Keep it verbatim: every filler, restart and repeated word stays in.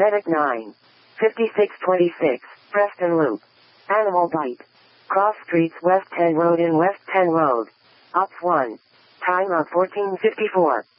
Medic nine. fifty-six twenty-six, Preston Loop. Animal bite. Cross streets West ten Road in West ten Road. Ops one. Time of fourteen fifty-four.